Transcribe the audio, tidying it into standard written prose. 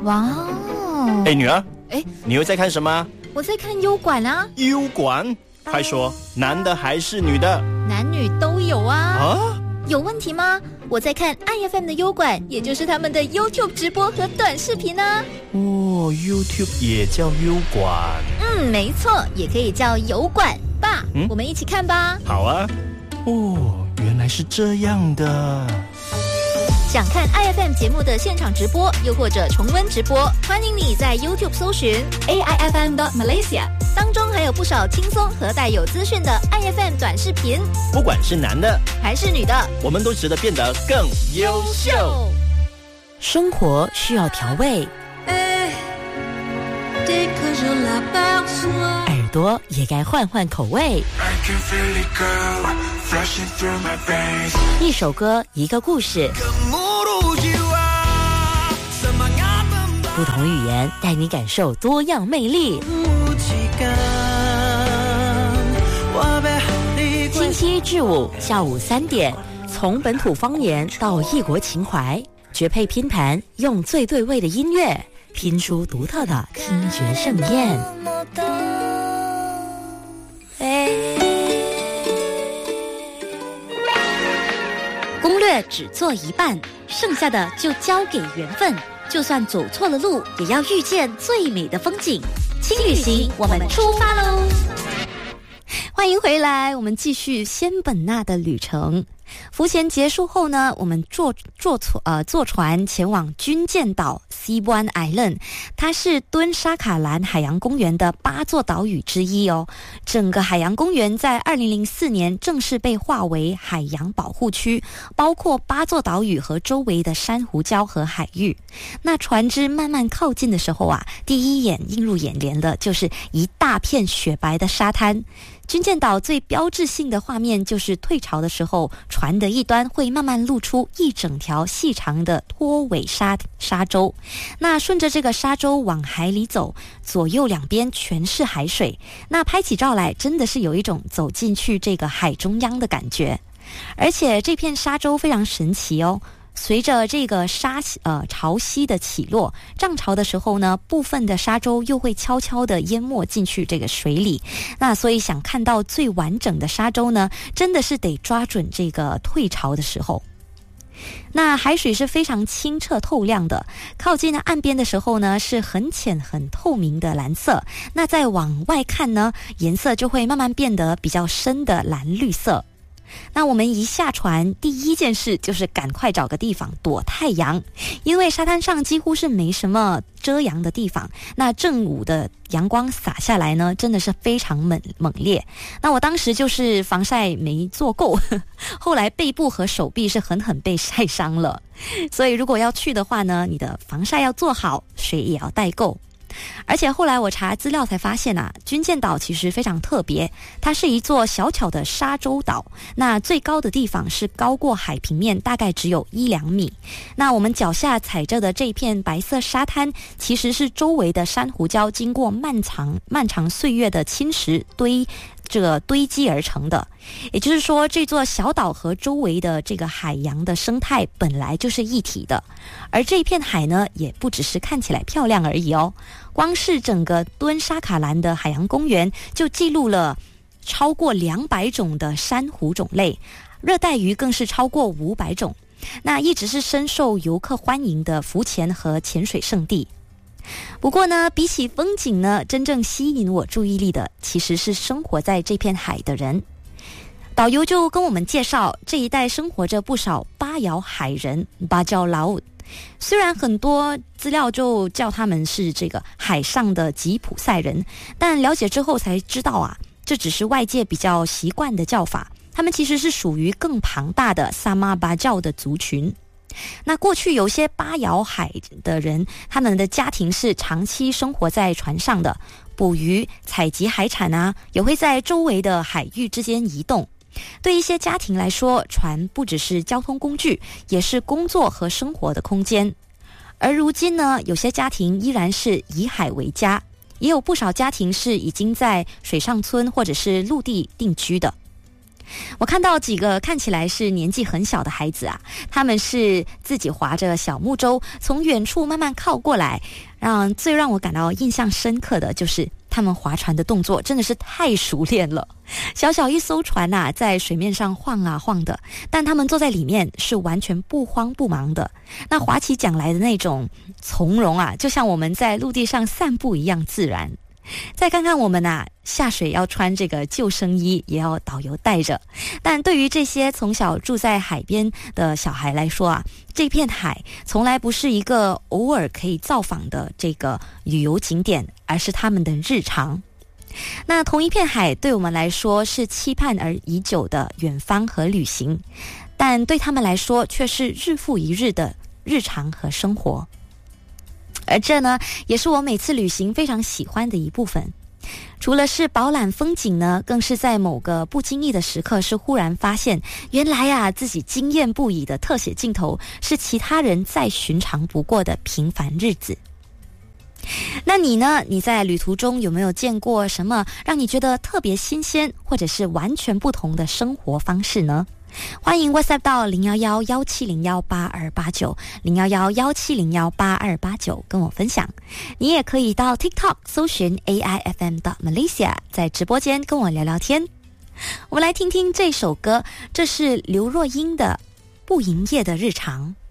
哇哦！ 女儿，你又在看什么？ 我在看优管啊。 优管？快说，男的还是女的？ 男女都有啊。 啊？ 有问题吗？我在看 IFM 的优管，也就是他们的 YouTube 直播和短视频啊。 哦 ，YouTube 也叫优管？ 没错，也可以叫油管。爸，我们一起看吧。 好啊。哦，原来是这样的。 想看 IFM 节目的现场直播，又或者重温直播，欢迎你在 YouTube 搜寻 AIFM.Malaysia， 当中还有不少轻松和带有资讯的 IFM 短视频。 不管是男的还是女的， 我们都值得变得更优秀。 生活需要调味，耳朵也该换换口味。一首歌，一个故事，不同语言带你感受多样魅力。星期一至五下午3点，从本土方言到异国情怀，绝配拼盘，用最对味的音乐拼出独特的听觉盛宴。 攻略只做一半，剩下的就交给缘分。就算走错了路，也要遇见最美的风景。轻旅行，我们出发喽！ 欢迎回来，我们继续仙本那的旅程。浮潜结束后呢，我们坐船前往军舰岛 Sibuan Island， 它是敦沙卡兰海洋公园的8座岛屿之一哦。整个海洋公园在2004年正式被划为海洋保护区，包括8座岛屿和周围的珊瑚礁和海域。那船只慢慢靠近的时候啊，第一眼映入眼帘的就是一大片雪白的沙滩。军舰岛最标志性的画面就是退潮的时候，船的一端会慢慢露出一整条细长的拖尾沙洲。那顺着这个沙洲往海里走，左右两边全是海水，那拍起照来真的是有一种走进去这个海中央的感觉。而且这片沙洲非常神奇哦，随着这个潮汐的起落，涨潮的时候呢，部分的沙洲又会悄悄地淹没进去这个水里。那所以想看到最完整的沙洲呢，真的是得抓准这个退潮的时候。那海水是非常清澈透亮的，靠近岸边的时候呢，是很浅很透明的蓝色。那再往外看呢，颜色就会慢慢变得比较深的蓝绿色。那我们一下船，第一件事就是赶快找个地方躲太阳，因为沙滩上几乎是没什么遮阳的地方。那正午的阳光洒下来呢，真的是非常猛烈。那我当时就是防晒没做够，后来背部和手臂是狠狠被晒伤了。所以如果要去的话呢，你的防晒要做好，水也要带够。而且后来我查资料才发现啊，军舰岛其实非常特别，它是一座小巧的沙洲岛。那最高的地方是高过海平面大概只有1-2米。那我们脚下踩着的这片白色沙滩，其实是周围的珊瑚礁经过漫长岁月的侵蚀堆积而成的。也就是说，这座小岛和周围的这个海洋的生态本来就是一体的。而这片海呢，也不只是看起来漂亮而已哦。光是整个敦沙卡兰的海洋公园就记录了超过200种的珊瑚种类，热带鱼更是超过500种。那一直是深受游客欢迎的浮潜和潜水胜地。不过呢，比起风景呢，真正吸引我注意力的其实是生活在这片海的人。导游就跟我们介绍，这一带生活着不少巴瑶海人巴焦劳。虽然很多资料就叫他们是这个海上的吉普赛人，但了解之后才知道啊，这只是外界比较习惯的叫法，他们其实是属于更庞大的萨玛巴教的族群。那过去有些巴瑶海的人，他们的家庭是长期生活在船上的，捕鱼、采集海产啊，也会在周围的海域之间移动。对一些家庭来说，船不只是交通工具，也是工作和生活的空间。而如今呢，有些家庭依然是以海为家，也有不少家庭是已经在水上村或者是陆地定居的。 我看到几个看起来是年纪很小的孩子啊，他们是自己划着小木舟从远处慢慢靠过来，最让我感到印象深刻的就是他们划船的动作真的是太熟练了。小小一艘船啊，在水面上晃啊晃的，但他们坐在里面是完全不慌不忙的，那划起桨来的那种从容啊，就像我们在陆地上散步一样自然。再看看我们啊，下水要穿这个救生衣，也要导游带着。但对于这些从小住在海边的小孩来说啊，这片海从来不是一个偶尔可以造访的这个旅游景点，而是他们的日常。那同一片海对我们来说是期盼而已久的远方和旅行，但对他们来说却是日复一日的日常和生活。而这呢，也是我每次旅行非常喜欢的一部分。除了是饱览风景呢，更是在某个不经意的时刻是忽然发现，原来啊自己惊艳不已的特写镜头是其他人再寻常不过的平凡日子。那你呢？你在旅途中有没有见过什么让你觉得特别新鲜，或者是完全不同的生活方式呢？欢迎 WhatsApp 到011-1701-8289 011-1701-8289跟我分享。你也可以到 TikTok 搜寻 AIFM.Malaysia， 在直播间跟我聊聊天。我们来听听这首歌，这是刘若英的《不营业的日常》。